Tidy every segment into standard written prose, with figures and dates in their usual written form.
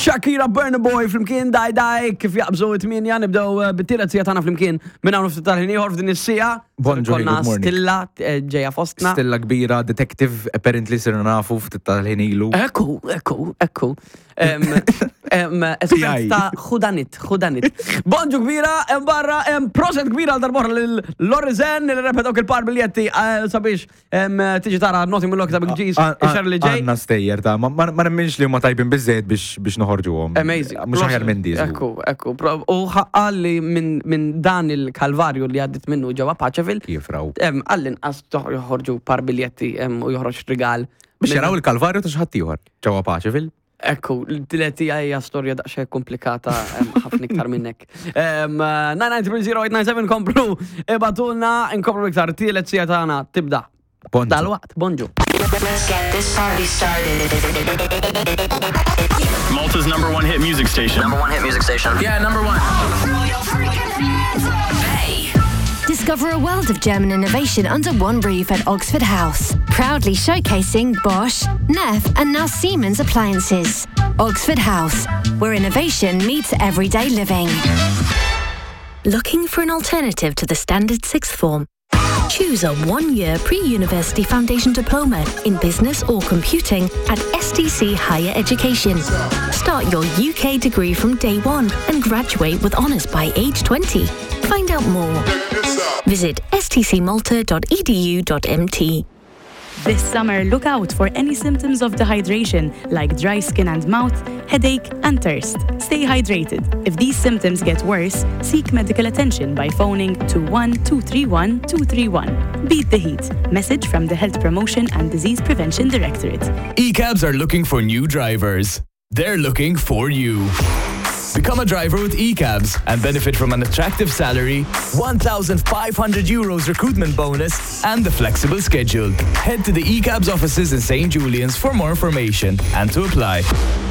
Shakira Burna Boy flimkien daj kif jaqbżu 8 nibdew bit-tielet sija tagħna flimkien minn hawn ftit tal-ħin ieħor f'din is-sija. Bonġu, good morning. Stilla ġejja fostna. Stilla kbira, detective, apparently sirna nafu ftit tal-ħin ilu. Ekku. Espert ta' xudanit. Bonġu kbira, barra, proset kbira għal-darbora l-Lorizen, il-repet dawk il-par biljetti sabiex tiġi tara noti mill-lok ta' Big G's ix-xar li ġej. Għanna stejjer ta' ma nemminx li huma tajbin biżżejjed biex noħorġuhom. Amazing. Mhux aħjar minn diż. Ekku. U ħaqqalli minn dan il-kalvarju li għaddit minnu ġewwa Paċeville. Jifraw. Għall-inqas joħorġu par biljetti u joħroġ rigal. Biex jaraw il-kalvarju ta' xi ħadd ieħor ġewwa Paċeville. Ekku, l-tileti għajja storja daqxie komplikata ħafna iktar minnek. 9930897 komplu, batulna inkomplu iktar tilet sija tagħna tibda. Dal-waqt, bonġu. Let's get this party started. Malta's number one hit music station. Yeah, number one. Discover a world of German innovation under one roof at Oxford House. Proudly showcasing Bosch, Neff and now Siemens appliances. Oxford House, where innovation meets everyday living. Looking for an alternative to the standard sixth form? Choose a one-year pre-university foundation diploma in business or computing at STC Higher Education. Start your UK degree from day one and graduate with honours by age 20. Find out more. Visit stcmalta.edu.mt. This summer, look out for any symptoms of dehydration, like dry skin and mouth, headache, and thirst. Stay hydrated. If these symptoms get worse, seek medical attention by phoning 21231 Beat the heat. Message from the Health Promotion and Disease Prevention Directorate. eCabs are looking for new drivers. They're looking for you. Become a driver with eCabs and benefit from an attractive salary, €1,500 recruitment bonus, and the flexible schedule. Head to the eCabs offices in St. Julian's for more information and to apply.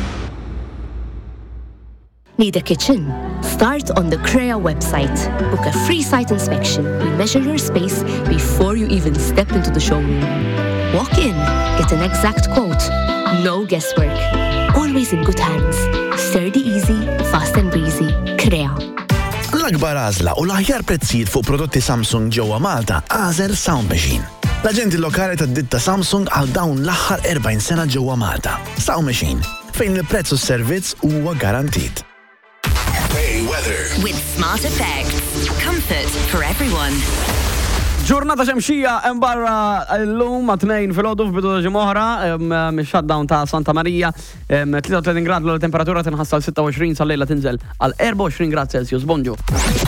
Need a kitchen? Start on the CREA website. Book a free site inspection. We measure your space before you even step into the showroom. Walk in, get an exact quote. No guesswork. Always in good hands. Sturdy easy, fast and breezy. CREA. L-akbar għażla u l-aħjar prezzijiet fuq prodotti Samsung ġewwa Malta għażel Sound Machine. L-aġenti lokali tad-ditta Samsung għal dawn l-aħħar 40 sena ġewwa Malta. Sound Machine, fejn il-prezz u s-servizz huwa garantit. Hey, weather. With Smart Effects. Comfort for everyone. Ġurnata xemxija barra l-lum ma' 2 fil-ħodu f'bidu ġimoħra mis-shutdown ta' Santa Maria 33 grad l-temperatura tinħassal 26 sal-lejla tinżel għal 24 grad Celsius. Bonġu.